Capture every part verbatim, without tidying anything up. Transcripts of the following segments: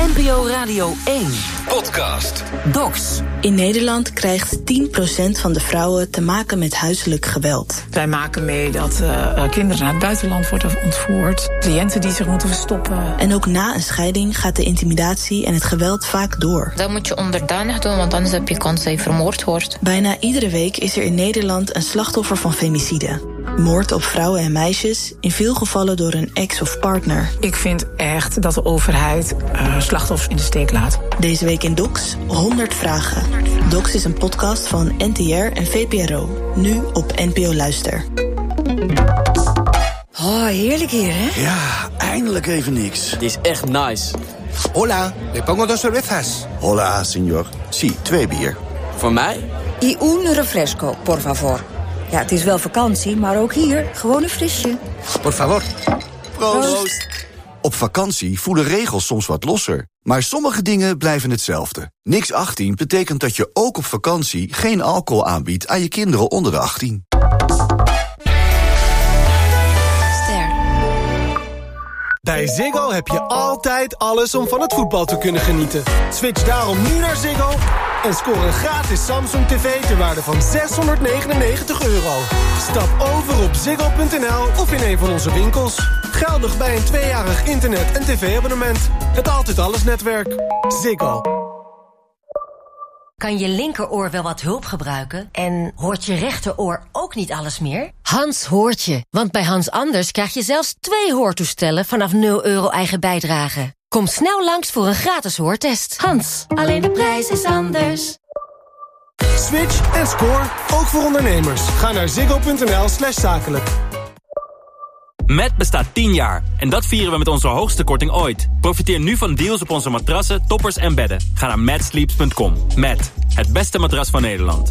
N P O Radio één. Podcast. Docs. In Nederland krijgt tien procent van de vrouwen te maken met huiselijk geweld. Wij maken mee dat uh, kinderen naar het buitenland worden ontvoerd. Cliënten die zich moeten verstoppen. En ook na een scheiding gaat de intimidatie en het geweld vaak door. Dat moet je onderdanig doen, want anders heb je kans dat je vermoord wordt. Bijna iedere week is er in Nederland een slachtoffer van femicide. Moord op vrouwen en meisjes, in veel gevallen door een ex of partner. Ik vind echt dat de overheid uh, slachtoffers in de steek laat. Deze week in Docs, honderd vragen. Docs is een podcast van N T R en V P R O. Nu op N P O Luister. Oh, heerlijk hier, hè? Ja, eindelijk even niks. Het is echt nice. Hola, le pongo dos cervezas. Hola, señor. Sí, twee bier. Voor mij? Y un refresco, por favor. Ja, het is wel vakantie, maar ook hier gewoon een frisje. Por favor. Proost. Proost. Op vakantie voelen regels soms wat losser. Maar sommige dingen blijven hetzelfde. Niks achttien betekent dat je ook op vakantie geen alcohol aanbiedt aan je kinderen onder de achttien. Ster. Bij Ziggo heb je altijd alles om van het voetbal te kunnen genieten. Switch daarom nu naar Ziggo en score een gratis Samsung tv ter waarde van zeshonderdnegenennegentig euro. Stap over op ziggo punt n l of in een van onze winkels. Geldig bij een tweejarig internet- en tv-abonnement. Het Altijd Alles netwerk. Ziggo. Kan je linkeroor wel wat hulp gebruiken? En hoort je rechteroor ook niet alles meer? Hans hoort je, want bij Hans Anders krijg je zelfs twee hoortoestellen vanaf nul euro eigen bijdrage. Kom snel langs voor een gratis hoortest. Hans, alleen de prijs is anders. Switch en score, ook voor ondernemers. Ga naar ziggo punt n l slash zakelijk. Met bestaat tien jaar en dat vieren we met onze hoogste korting ooit. Profiteer nu van deals op onze matrassen, toppers en bedden. Ga naar mad sleeps punt com. Met het beste matras van Nederland.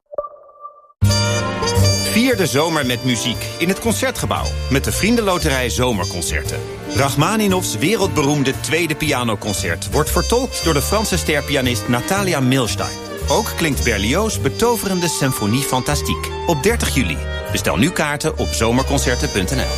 Vier de zomer met muziek in het Concertgebouw. Met de Vriendenloterij Zomerconcerten. Rachmaninovs wereldberoemde tweede pianoconcert wordt vertolkt door de Franse sterpianist Natalia Milstein. Ook klinkt Berlioz' betoverende symfonie Fantastique op dertig juli. Bestel nu kaarten op zomerconcerten punt n l.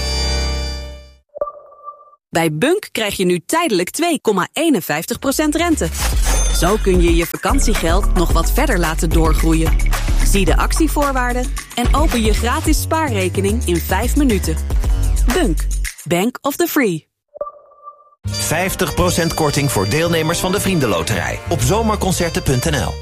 Bij Bunk krijg je nu tijdelijk twee komma eenenvijftig procent rente. Zo kun je je vakantiegeld nog wat verder laten doorgroeien. Zie de actievoorwaarden en open je gratis spaarrekening in vijf minuten. Bunk, Bank of the Free. vijftig procent korting voor deelnemers van de Vriendenloterij op zomerconcerten punt n l.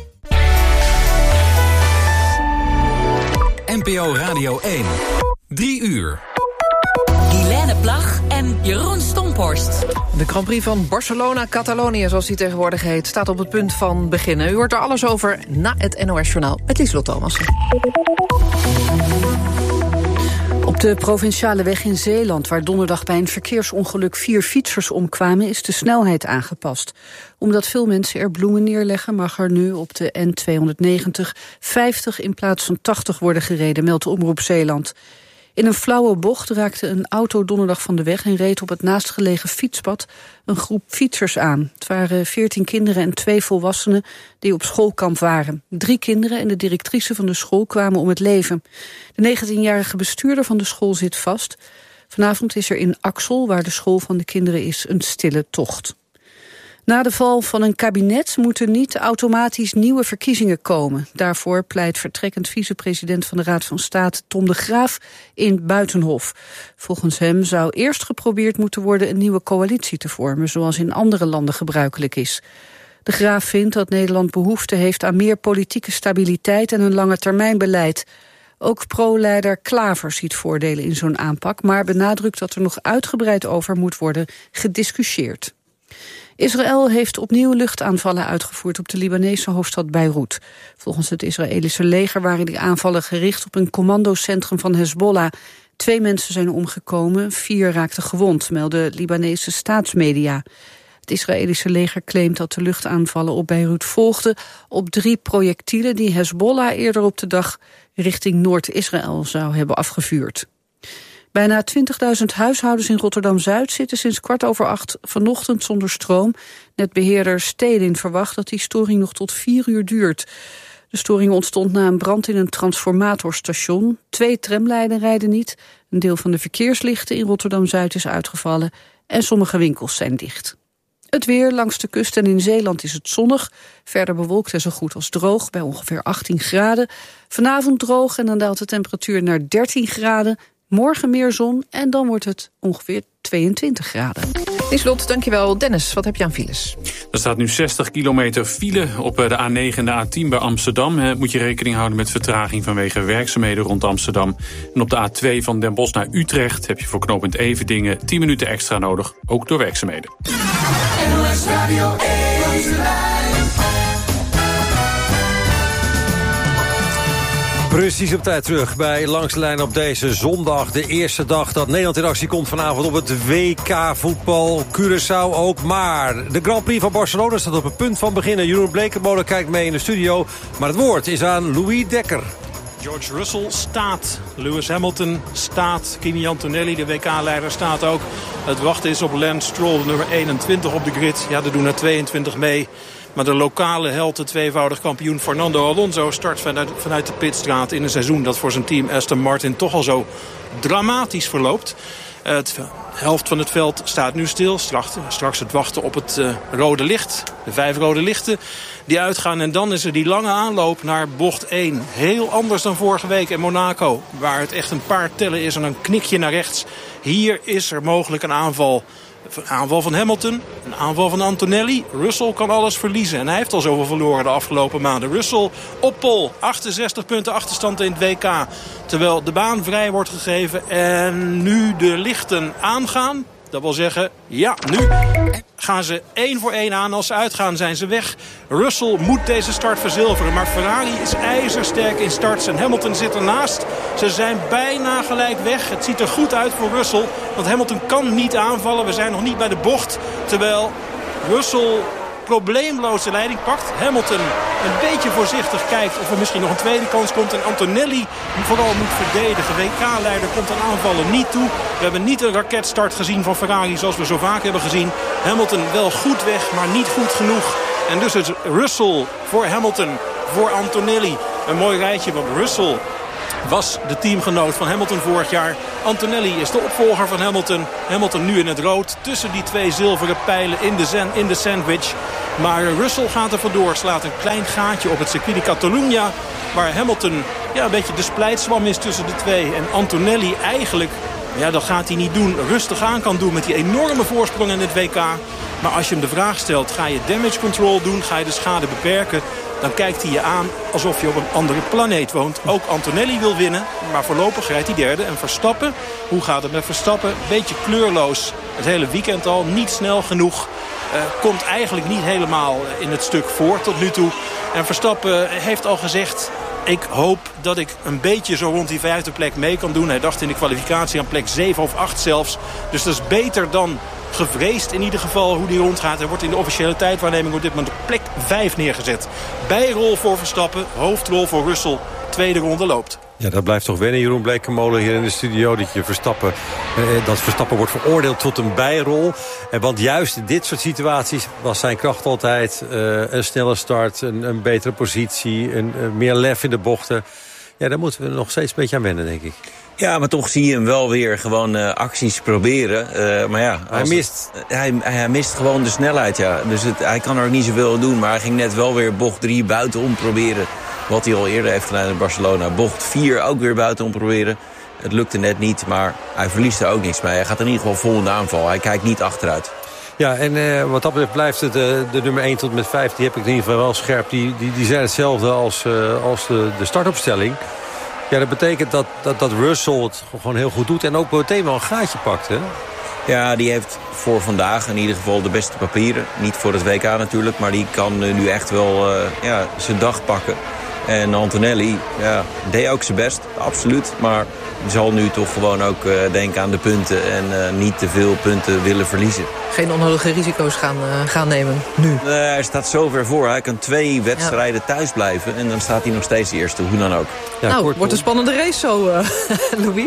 N P O Radio één. Drie uur. Guilaine Plag en Jeroen Stomphorst. De Grand Prix van Barcelona-Catalonië, zoals die tegenwoordig heet, staat op het punt van beginnen. U hoort er alles over na het N O S-journaal met Lieselot Thomassen. Op de provinciale weg in Zeeland, waar donderdag bij een verkeersongeluk vier fietsers omkwamen, is de snelheid aangepast. Omdat veel mensen er bloemen neerleggen, mag er nu op de N tweehonderdnegentig vijftig in plaats van tachtig worden gereden, meldt de Omroep Zeeland. In een flauwe bocht raakte een auto donderdag van de weg en reed op het naastgelegen fietspad een groep fietsers aan. Het waren veertien kinderen en twee volwassenen die op schoolkamp waren. Drie kinderen en de directrice van de school kwamen om het leven. De negentienjarige bestuurder van de school zit vast. Vanavond is er in Axel, waar de school van de kinderen is, een stille tocht. Na de val van een kabinet moeten niet automatisch nieuwe verkiezingen komen. Daarvoor pleit vertrekkend vicepresident van de Raad van State Tom de Graaf in Buitenhof. Volgens hem zou eerst geprobeerd moeten worden een nieuwe coalitie te vormen, zoals in andere landen gebruikelijk is. De Graaf vindt dat Nederland behoefte heeft aan meer politieke stabiliteit en een langetermijnbeleid. Ook pro-leider Klaver ziet voordelen in zo'n aanpak, maar benadrukt dat er nog uitgebreid over moet worden gediscussieerd. Israël heeft opnieuw luchtaanvallen uitgevoerd op de Libanese hoofdstad Beirut. Volgens het Israëlische leger waren die aanvallen gericht op een commandocentrum van Hezbollah. Twee mensen zijn omgekomen, vier raakten gewond, melden Libanese staatsmedia. Het Israëlische leger claimt dat de luchtaanvallen op Beirut volgden op drie projectielen die Hezbollah eerder op de dag richting Noord-Israël zou hebben afgevuurd. Bijna twintigduizend huishoudens in Rotterdam-Zuid zitten sinds kwart over acht vanochtend zonder stroom. Netbeheerder Stedin verwacht dat die storing nog tot vier uur duurt. De storing ontstond na een brand in een transformatorstation. Twee tramlijnen rijden niet. Een deel van de verkeerslichten in Rotterdam-Zuid is uitgevallen. En sommige winkels zijn dicht. Het weer langs de kust en in Zeeland is het zonnig. Verder bewolkt en zo goed als droog bij ongeveer achttien graden. Vanavond droog en dan daalt de temperatuur naar dertien graden. Morgen meer zon en dan wordt het ongeveer tweeëntwintig graden. Lieslot, dankjewel. Dennis, wat heb je aan files? Er staat nu zestig kilometer file op de A negen en de A tien bij Amsterdam. Moet je rekening houden met vertraging vanwege werkzaamheden rond Amsterdam. En op de A twee van Den Bosch naar Utrecht heb je voor knooppunt Everdingen tien minuten extra nodig, ook door werkzaamheden. N O S Radio één. Precies op tijd terug bij Langs de Lijn op deze zondag. De eerste dag dat Nederland in actie komt vanavond op het W K voetbal. Curaçao ook, maar de Grand Prix van Barcelona staat op het punt van beginnen. Jeroen Blekemolen kijkt mee in de studio. Maar het woord is aan Louis Dekker. George Russell staat, Lewis Hamilton staat, Kimi Antonelli, de W K-leider, staat ook. Het wachten is op Lance Stroll, nummer eenentwintig op de grid. Ja, er doen er tweeëntwintig mee. Maar de lokale held, de tweevoudig kampioen Fernando Alonso, start vanuit, vanuit de pitstraat in een seizoen dat voor zijn team Aston Martin toch al zo dramatisch verloopt. Het de helft van het veld staat nu stil. Straks, straks het wachten op het uh, rode licht. De vijf rode lichten die uitgaan. En dan is er die lange aanloop naar bocht één. Heel anders dan vorige week in Monaco. Waar het echt een paar tellen is en een knikje naar rechts. Hier is er mogelijk een aanval. Een aanval van Hamilton, een aanval van Antonelli. Russell kan alles verliezen. En hij heeft al zoveel verloren de afgelopen maanden. Russell op pole. achtenzestig punten achterstand in het W K. Terwijl de baan vrij wordt gegeven. En nu de lichten aangaan. Dat wil zeggen, ja, nu gaan ze één voor één aan. Als ze uitgaan zijn ze weg. Russell moet deze start verzilveren. Maar Ferrari is ijzersterk in starts. En Hamilton zit ernaast. Ze zijn bijna gelijk weg. Het ziet er goed uit voor Russell. Want Hamilton kan niet aanvallen. We zijn nog niet bij de bocht. Terwijl Russell probleemloos de leiding pakt. Hamilton een beetje voorzichtig kijkt of er misschien nog een tweede kans komt. En Antonelli vooral moet verdedigen. W K-leider komt aan aanvallen niet toe. We hebben niet een raketstart gezien van Ferrari zoals we zo vaak hebben gezien. Hamilton wel goed weg, maar niet goed genoeg. En dus het Russell voor Hamilton, voor Antonelli. Een mooi rijtje, want Russell was de teamgenoot van Hamilton vorig jaar. Antonelli is de opvolger van Hamilton. Hamilton nu in het rood tussen die twee zilveren pijlen in de, zen, in de sandwich. Maar Russell gaat er vandoor, slaat een klein gaatje op het circuit de Catalunya. Waar Hamilton ja, een beetje de splijtswam is tussen de twee. En Antonelli eigenlijk, ja, dat gaat hij niet doen, rustig aan kan doen met die enorme voorsprong in het W K. Maar als je hem de vraag stelt, ga je damage control doen, ga je de schade beperken, dan kijkt hij je aan alsof je op een andere planeet woont. Ook Antonelli wil winnen, maar voorlopig rijdt hij derde. En Verstappen, hoe gaat het met Verstappen? Beetje kleurloos het hele weekend al, niet snel genoeg. Uh, komt eigenlijk niet helemaal in het stuk voor tot nu toe. En Verstappen heeft al gezegd, ik hoop dat ik een beetje zo rond die vijfde plek mee kan doen. Hij dacht in de kwalificatie aan plek zeven of acht zelfs. Dus dat is beter dan gevreesd in ieder geval hoe die rondgaat. Hij wordt in de officiële tijdwaarneming op dit moment op plek vijf neergezet. Bijrol voor Verstappen, hoofdrol voor Russell. Tweede ronde loopt. Ja, dat blijft toch wennen, Jeroen Blekemolen hier in de studio. Dat je Verstappen, eh, dat Verstappen wordt veroordeeld tot een bijrol. En want juist in dit soort situaties was zijn kracht altijd uh, een snelle start, een, een betere positie, een, een meer lef in de bochten. Ja, daar moeten we nog steeds een beetje aan wennen, denk ik. Ja, maar toch zie je hem wel weer gewoon uh, acties proberen. Uh, maar ja, hij mist. Het, hij, hij mist gewoon de snelheid, ja. Dus het, hij kan er ook niet zoveel aan doen. Maar hij ging net wel weer bocht drie buitenom proberen. Wat hij al eerder heeft gedaan in Barcelona. Bocht vier ook weer buitenom proberen. Het lukte net niet, maar hij verliest er ook niks mee. Hij gaat in ieder geval vol in de aanval. Hij kijkt niet achteruit. Ja, en uh, wat dat betreft blijft het uh, de nummer één tot met vijf. Die heb ik in ieder geval wel scherp. Die, die, die zijn hetzelfde als, uh, als de, de startopstelling. Ja, dat betekent dat, dat, dat Russell het gewoon heel goed doet. En ook meteen wel een gaatje pakt, hè? Ja, die heeft voor vandaag in ieder geval de beste papieren. Niet voor het W K natuurlijk, maar die kan uh, nu echt wel uh, ja, zijn dag pakken. En Antonelli ja, deed ook zijn best, absoluut. Maar zal nu toch gewoon ook uh, denken aan de punten en uh, niet te veel punten willen verliezen. Geen onnodige risico's gaan, uh, gaan nemen nu? Uh, hij staat zo ver voor. Hij kan twee wedstrijden ja. thuis blijven en dan staat hij nog steeds de eerste, hoe dan ook. Ja, nou, wordt een spannende race zo, uh, Louis.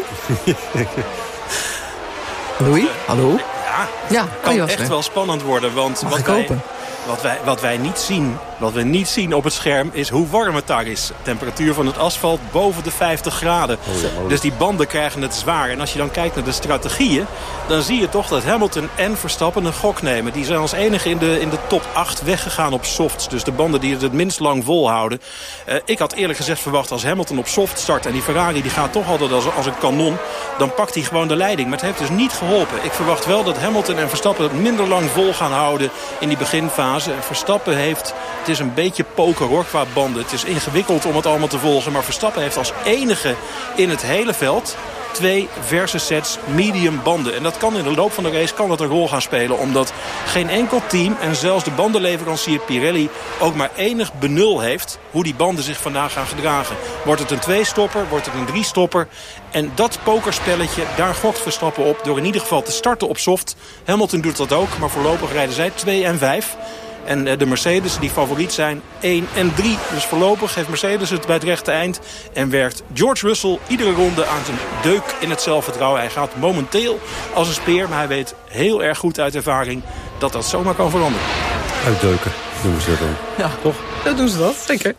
Louis, hallo? Ja, het ja, kan echt wel spannend worden. Want Mag wat ik wij, open? Wat wij, wat wij niet zien Wat we niet zien op het scherm is hoe warm het daar is. De temperatuur van het asfalt boven de vijftig graden. Dus die banden krijgen het zwaar. En als je dan kijkt naar de strategieën, dan zie je toch dat Hamilton en Verstappen een gok nemen. Die zijn als enige in de, in de top acht weggegaan op softs. Dus de banden die het het minst lang volhouden. Uh, ik had eerlijk gezegd verwacht als Hamilton op soft start en die Ferrari die gaat toch altijd als, als een kanon, dan pakt hij gewoon de leiding. Maar het heeft dus niet geholpen. Ik verwacht wel dat Hamilton en Verstappen het minder lang vol gaan houden in die beginfase. En Verstappen heeft, het is een beetje poker hoor qua banden. Het is ingewikkeld om het allemaal te volgen. Maar Verstappen heeft als enige in het hele veld twee verse sets medium banden. En dat kan in de loop van de race kan dat een rol gaan spelen. Omdat geen enkel team en zelfs de bandenleverancier Pirelli ook maar enig benul heeft hoe die banden zich vandaag gaan gedragen. Wordt het een twee-stopper? Wordt het een drie-stopper? En dat pokerspelletje, daar gokt Verstappen op door in ieder geval te starten op soft. Hamilton doet dat ook, maar voorlopig rijden zij twee en vijf. En de Mercedes die favoriet zijn één en drie. Dus voorlopig heeft Mercedes het bij het rechte eind. En werkt George Russell iedere ronde aan zijn deuk in het zelfvertrouwen. Hij gaat momenteel als een speer. Maar hij weet heel erg goed uit ervaring dat dat zomaar kan veranderen. Uitdeuken doen ze dat dan. Ja, toch? Dat doen ze dat, zeker.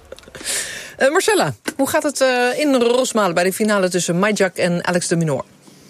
Uh, Marcella, hoe gaat het uh, in Rosmalen bij de finale tussen Majak en Alex de Minaur?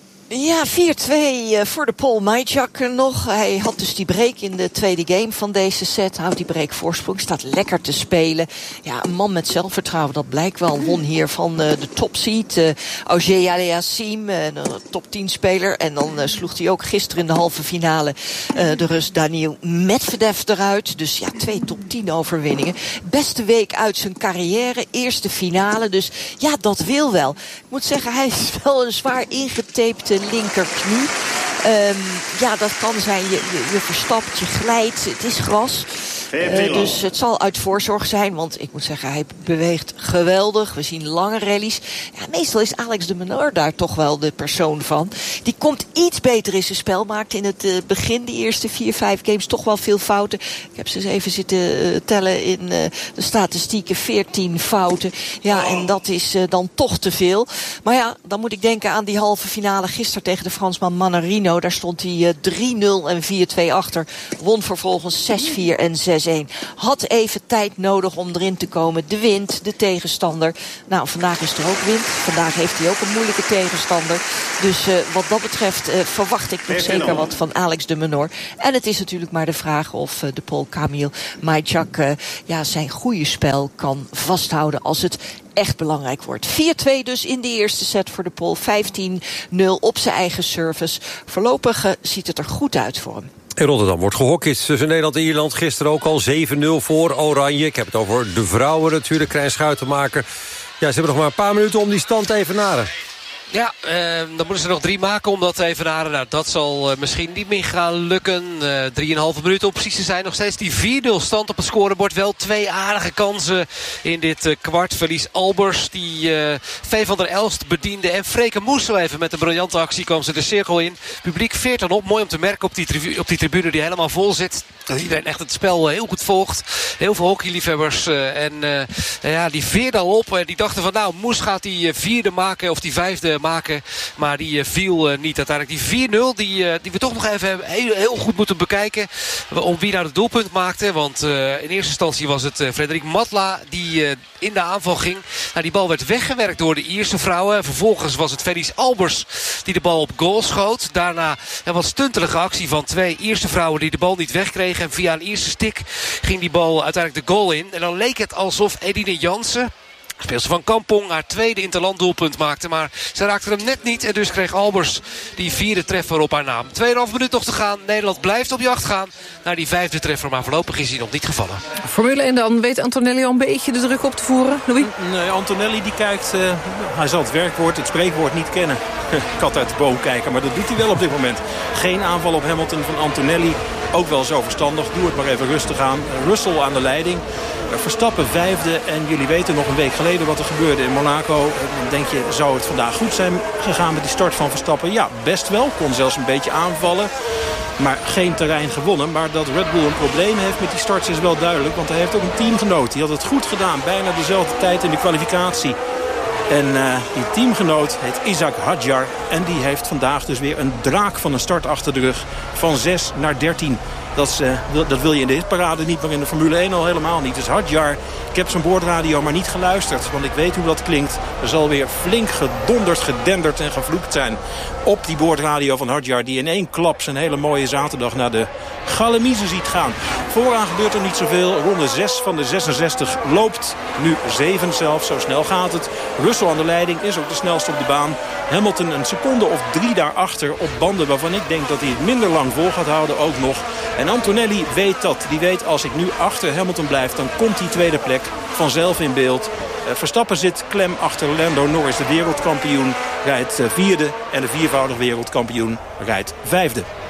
Ja, vier twee voor de Paul Majak nog. Hij had dus die break in de tweede game van deze set. Houdt die break voorsprong, staat lekker te spelen. Ja, een man met zelfvertrouwen, dat blijkt wel. Won hier van uh, de topseed, uh, Auger Aliassime, een uh, top tien speler. En dan uh, sloeg hij ook gisteren in de halve finale uh, de Rus Daniil Medvedev eruit. Dus ja, twee top tien overwinningen. Beste week uit zijn carrière, eerste finale. Dus ja, dat wil wel. Ik moet zeggen, hij is wel een zwaar ingetapte linkerknie. Um, ja, dat kan zijn. Je, je, je verstapt, je glijdt. Het is gras. Uh, dus het zal uit voorzorg zijn. Want ik moet zeggen, hij beweegt geweldig. We zien lange rallies. Ja, meestal is Alex de Minaur daar toch wel de persoon van. Die komt iets beter in zijn spel. Maakt in het uh, begin, de eerste vier, vijf games, toch wel veel fouten. Ik heb ze eens even zitten uh, tellen in uh, de statistieken. veertien fouten. Ja, en dat is uh, dan toch te veel. Maar ja, dan moet ik denken aan die halve finale gisteren tegen de Fransman Manarino. Daar stond hij uh, drie nul en vier twee achter. Won vervolgens zes vier en zes één. Had even tijd nodig om erin te komen. De wind, de tegenstander. Nou, vandaag is er ook wind. Vandaag heeft hij ook een moeilijke tegenstander. Dus uh, wat dat betreft uh, verwacht ik nog zeker wat van Alex de Minaur. En het is natuurlijk maar de vraag of uh, de Pool Kamil Majak uh, ja, zijn goede spel kan vasthouden als het echt belangrijk wordt. vier twee dus in de eerste set voor de Pool. vijftien nul op zijn eigen service. Voorlopig uh, ziet het er goed uit voor hem. In Rotterdam wordt gehockeyd tussen Nederland en Ierland. Gisteren ook al zeven nul voor Oranje. Ik heb het over de vrouwen natuurlijk. Krijn Schuitenmaker. Ja, ze hebben nog maar een paar minuten om die stand te evenaren. Ja, eh, dan moeten ze nog drie maken om dat te evenaren. Nou, dat zal uh, misschien niet meer gaan lukken. Uh, drieënhalve minuten om precies te zijn. Nog steeds die vier nul stand op het scorebord. Wel twee aardige kansen in dit uh, kwart. Verlies Albers, die uh, V van der Elst bediende. En Freke Moesel even met een briljante actie kwam ze de cirkel in. Publiek veert dan op. Mooi om te merken op die, tribu- op die tribune die helemaal vol zit. Dat iedereen echt het spel uh, heel goed volgt. Heel veel hockeyliefhebbers. Uh, en uh, ja, die veerden al op. En die dachten van nou, Moes gaat die uh, vierde maken. Of die vijfde maken. Maar die uh, viel uh, niet uiteindelijk. Die vier nul die, uh, die we toch nog even heel, heel goed moeten bekijken. Om wie nou het doelpunt maakte. Want uh, in eerste instantie was het uh, Frederik Matla die uh, in de aanval ging. Nou, die bal werd weggewerkt door de Ierse vrouwen. Vervolgens was het Verlies Albers die de bal op goal schoot. Daarna een wat stuntelige actie van twee Ierse vrouwen die de bal niet wegkregen. En via een Ierse stick ging die bal uiteindelijk de goal in. En dan leek het alsof Edine Jansen, speelster van Kampong, haar tweede interlanddoelpunt maakte. Maar ze raakte hem net niet. En dus kreeg Albers die vierde treffer op haar naam. tweeënhalf minuut nog te gaan. Nederland blijft op jacht gaan naar die vijfde treffer. Maar voorlopig is hij nog niet gevallen. Formule één dan. Weet Antonelli al een beetje de druk op te voeren? Louis? Nee, Antonelli die kijkt. Uh, hij zal het werkwoord, het spreekwoord niet kennen. Kat uit de boom kijken. Maar dat doet hij wel op dit moment. Geen aanval op Hamilton van Antonelli. Ook wel zo verstandig. Doe het maar even rustig aan. Russell aan de leiding. Verstappen vijfde. En jullie weten nog een week geleden wat er gebeurde in Monaco. Dan denk je, zou het vandaag goed zijn gegaan met die start van Verstappen? Ja, best wel. Kon zelfs een beetje aanvallen. Maar geen terrein gewonnen. Maar dat Red Bull een probleem heeft met die starts is wel duidelijk. Want hij heeft ook een teamgenoot. Die had het goed gedaan. Bijna dezelfde tijd in de kwalificatie. En uh, die teamgenoot heet Isaac Hadjar. En die heeft vandaag dus weer een draak van een start achter de rug. Van zes naar dertien. Dat, is, uh, dat wil je in de hitparade niet, maar in de Formule één al helemaal niet. Dus Hadjar, ik heb zijn boordradio maar niet geluisterd. Want ik weet hoe dat klinkt. Er zal weer flink gedonderd, gedenderd en gevloekt zijn op die boordradio van Hadjar. Die in één klap zijn hele mooie zaterdag naar de Galamize ziet gaan. Vooraan gebeurt er niet zoveel. Ronde zes van de zesenzestig loopt. Nu zeven zelfs, zo snel gaat het. Russell aan de leiding is ook de snelste op de baan. Hamilton een seconde of drie daarachter op banden waarvan ik denk dat hij het minder lang vol gaat houden ook nog. En Antonelli weet dat. Die weet als ik nu achter Hamilton blijf, dan komt die tweede plek vanzelf in beeld. Verstappen zit klem achter Lando Norris. De wereldkampioen rijdt vierde en de viervoudig wereldkampioen rijdt vijfde.